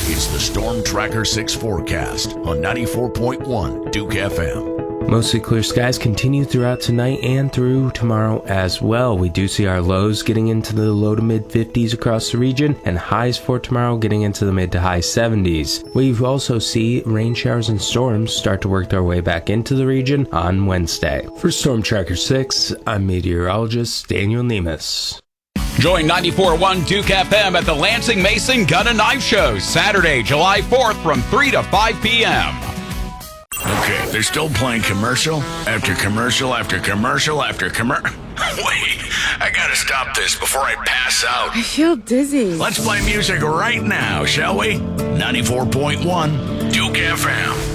It's the Storm Tracker 6 forecast on 94.1 Duke FM. Mostly clear skies continue throughout tonight and through tomorrow as well. We do see our lows getting into the low to mid 50s across the region and highs for tomorrow getting into the mid to high 70s. We also see rain showers and storms start to work their way back into the region on Wednesday. For Storm Tracker 6, I'm meteorologist Daniel Nemes. Join 94.1 Duke FM at the Lansing Mason Gun and Knife Show, Saturday, July 4th from 3 to 5 p.m. Okay, they're still playing commercial after commercial after commercial after commercial. Wait, I gotta stop this before I pass out. I feel dizzy. Let's play music right now, shall we? 94.1 Duke FM.